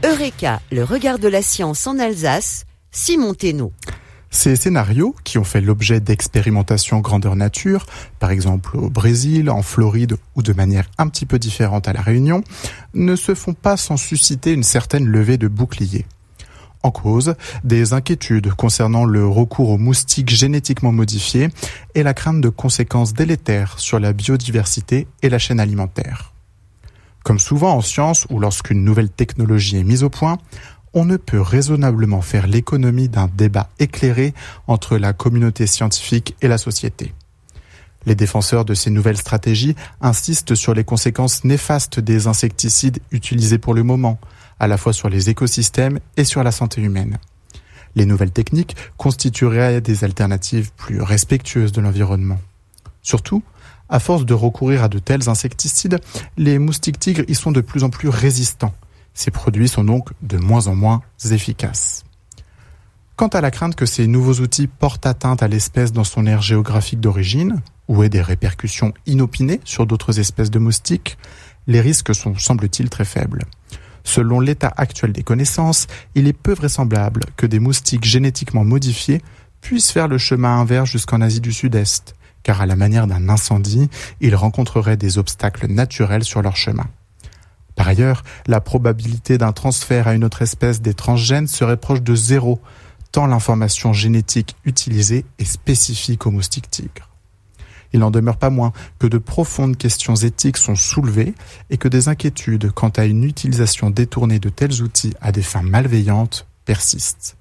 Eureka, le regard de la science en Alsace, Simon Thénault. Ces scénarios, qui ont fait l'objet d'expérimentations grandeur nature, par exemple au Brésil, en Floride ou de manière un petit peu différente à La Réunion, ne se font pas sans susciter une certaine levée de boucliers. En cause, des inquiétudes concernant le recours aux moustiques génétiquement modifiés et la crainte de conséquences délétères sur la biodiversité et la chaîne alimentaire. Comme souvent en science ou lorsqu'une nouvelle technologie est mise au point, on ne peut raisonnablement faire l'économie d'un débat éclairé entre la communauté scientifique et la société. Les défenseurs de ces nouvelles stratégies insistent sur les conséquences néfastes des insecticides utilisés pour le moment, à la fois sur les écosystèmes et sur la santé humaine. Les nouvelles techniques constitueraient des alternatives plus respectueuses de l'environnement. Surtout, à force de recourir à de tels insecticides, les moustiques tigres y sont de plus en plus résistants. Ces produits sont donc de moins en moins efficaces. Quant à la crainte que ces nouveaux outils portent atteinte à l'espèce dans son aire géographique d'origine, ou aient des répercussions inopinées sur d'autres espèces de moustiques, les risques sont, semble-t-il, très faibles. Selon l'état actuel des connaissances, il est peu vraisemblable que des moustiques génétiquement modifiés puissent faire le chemin inverse jusqu'en Asie du Sud-Est, car à la manière d'un incendie, ils rencontreraient des obstacles naturels sur leur chemin. Par ailleurs, la probabilité d'un transfert à une autre espèce des transgènes serait proche de 0, tant l'information génétique utilisée est spécifique aux moustiques tigres. Il n'en demeure pas moins que de profondes questions éthiques sont soulevées et que des inquiétudes quant à une utilisation détournée de tels outils à des fins malveillantes persistent.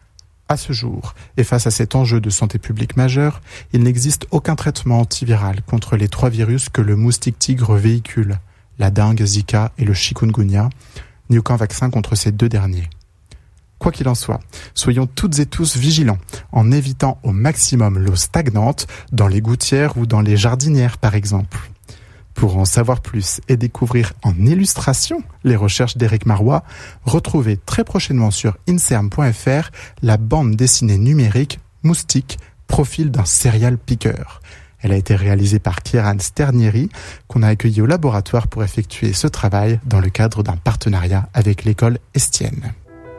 À ce jour, et face à cet enjeu de santé publique majeur, il n'existe aucun traitement antiviral contre les 3 virus que le moustique tigre véhicule, la dengue, Zika et le chikungunya, ni aucun vaccin contre ces 2 derniers. Quoi qu'il en soit, soyons toutes et tous vigilants en évitant au maximum l'eau stagnante dans les gouttières ou dans les jardinières par exemple. Pour en savoir plus et découvrir en illustration les recherches d'Éric Marois, retrouvez très prochainement sur inserm.fr la bande dessinée numérique Moustique, profil d'un serial piqueur. Elle a été réalisée par Kieran Sternieri, qu'on a accueilli au laboratoire pour effectuer ce travail dans le cadre d'un partenariat avec l'école Estienne.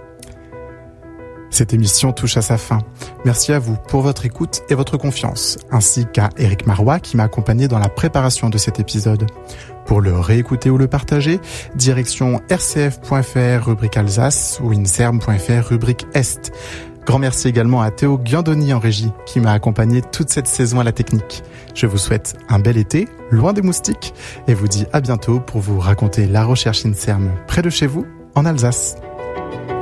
Cette émission touche à sa fin. Merci à vous pour votre écoute et votre confiance, ainsi qu'à Éric Marois qui m'a accompagné dans la préparation de cet épisode. Pour le réécouter ou le partager, direction rcf.fr rubrique Alsace ou inserm.fr rubrique Est. Grand merci également à Théo Guiandoni en régie qui m'a accompagné toute cette saison à la technique. Je vous souhaite un bel été, loin des moustiques, et vous dis à bientôt pour vous raconter la recherche INSERM près de chez vous, en Alsace.